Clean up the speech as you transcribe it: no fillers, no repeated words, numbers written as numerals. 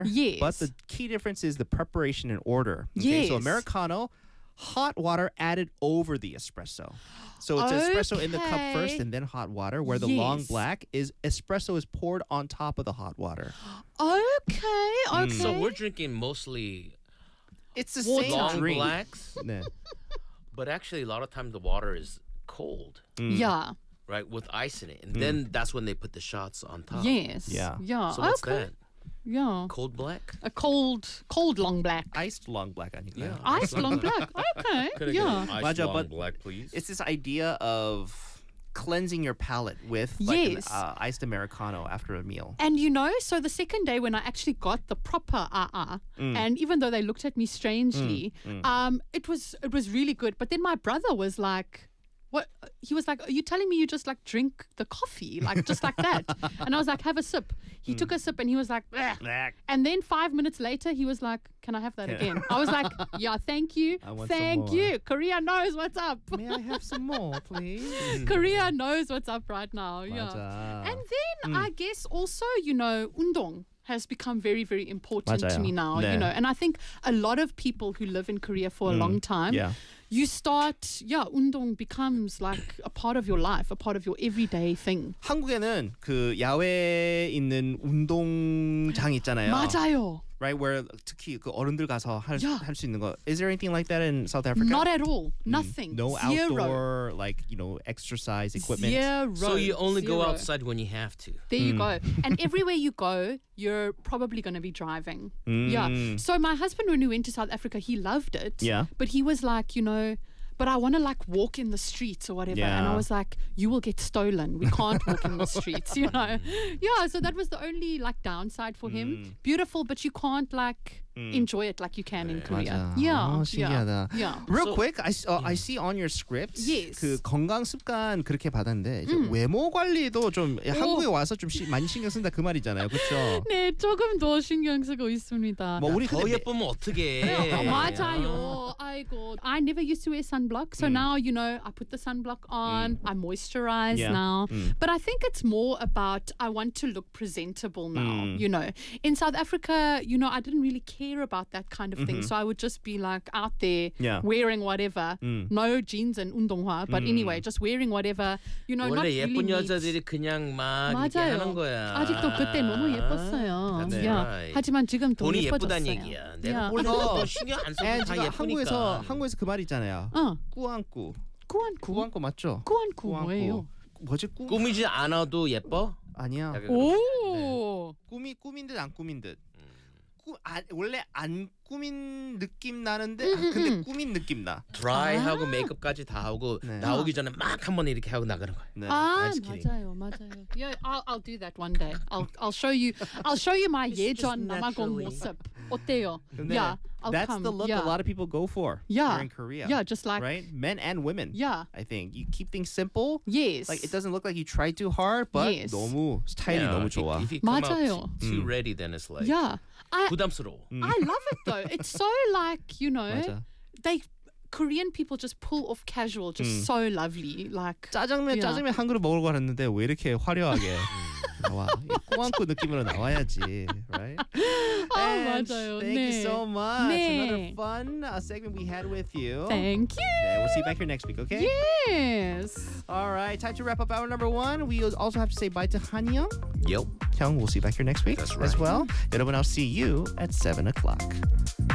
Yes. But the key difference is the preparation and order. Okay? So Yes. Americano, hot water added over the espresso. So it's espresso in the cup Okay. first and then hot water, where the long Yes. black is espresso is poured on top of the hot water. Okay. So we're drinking mostly It's the Water. same long drink. blacks, 네. but actually a lot of times the water is cold, Yeah. right, with ice in it, and then that's when they put the shots on top. Yes. Yeah. Yeah. So what's okay. that? Yeah. Cold black? A cold long black. Iced long black 아닌가요? Ice long black. Okay. Yeah. Ice 맞아, long but black, please. It's this idea of cleansing your palate with like Yes. an iced Americano after a meal. And so the second day when I actually got the proper and even though they looked at me strangely, it was really good. But then my brother was like, what? He was like, are you telling me you just like drink the coffee, like just like that? And I was like, have a sip. He took a sip and he was like, "Bleh." Bleh. And then 5 minutes later, he was like, can I have that again? I was like, yeah, thank you. I want some Thank more. you. Korea knows what's up. May I have some more, please? Korea knows what's up right now. Yeah. 맞아. And then I guess also, undong has become very, very important to 맞아요. me now, 네. and I think a lot of people who live in Korea for a long time, yeah. you start, undong becomes like a part of your life, a part of your everyday thing. 한국에는 그 야외에 있는 운동장 있잖아요. 맞아요. Right, where 특히 그 어른들 가서 할 Yeah. 수 있는 거. Is there anything like that in South Africa? Not at all. Nothing. No Zero. outdoor exercise equipment. Zero. So you only go Zero. outside when you have to. There you go. And everywhere you go, you're probably going to be driving. Yeah. So my husband, when we went to South Africa, he loved it. Yeah. But he was like, but I want to like walk in the streets or whatever. And I Yeah. was like, you will get stolen. We can't walk in the streets, Yeah, so that was the only like downside for him. Beautiful, but you can't like enjoy it like you can in Korea. 맞아. Yeah. 신기하다. Yeah. Real So- quick, I see on your script Yes. 그 건강 습관 그렇게 받았는데 이제 외모 관리도 좀 한국에 와서 좀 많이 신경 쓴다 그 말이잖아요, 그렇죠? 네, 조금 더 신경 쓰고 있습니다. 뭐 우리 더 근데 예쁘면 어떡해. 맞아요. 아이고. I never used to wear sunblock. So now, I put the sunblock on. I moisturize Yeah. now. But I think it's more about I want to look presentable now, In South Africa, I didn't really care about that kind of thing. So I would just be like out there Yeah. wearing whatever. No jeans and 운동화. But anyway, just wearing whatever, not 원래 really 예쁜 neat. 여자들이 그냥 막 이렇게 맞아요. 하는 거야. 아직도 그때 너무 예뻤어요. That's Yeah. right. 하지만 지금 더 돈이 예뻐졌어요. 예쁘다는 얘기야. 내가 Yeah. 원래 너 신경 안 써도 And 다 지금 예쁘니까. 한국에서 그 말 있잖아요. 어. 꾸안꾸. 꾸안꾸. 꾸안꾸 맞죠? 꾸안꾸 뭐예요? 뭐지 꾸? 꾸미지 않아도 예뻐? 아니야. 약간 오. 꾸민 듯 안 꾸민 듯. 원래 안 꾸민 느낌 나는데 근데 꾸민 느낌 나. 드라이하고 메이크업까지 다 하고 네. 나오기 전에 막 한 번 이렇게 하고 나가는 거야. 네. 아, Just kidding. 맞아요. Yeah, I'll do that one day. I'll show you my 예전 남아공 naturally. 모습. 어때요? 근데 Yeah, I'll that's come. the look yeah. a lot of people go for Yeah. here in Korea. Yeah, just like right? Men and women. Yeah. I think you keep things simple. Yes. Like it doesn't look like you try too hard, but Yes. 너무 스타일이 Yeah, 너무 if you- 좋아. If you come 맞아요. out too ready, then it's like Yeah. I 부담스러워. love it though. It's so like, 맞아. they Korean people just pull off casual, just so lovely. Like 짜장면 한 그릇 먹으러 갔는데 왜 이렇게 화려하게 나와? 꾸안꾸 느낌으로 나와야지, right? And 맞아요. Thank you 네. so much. 네. Another fun segment we had with you. Thank you. 네, we'll see you back here next week, okay? Yes. All right, time to wrap up hour number 1. We also have to say bye to 한영. Yep. 형, we'll see you back here next week That's as right. well. 여러분, I'll see you at 7 o'clock.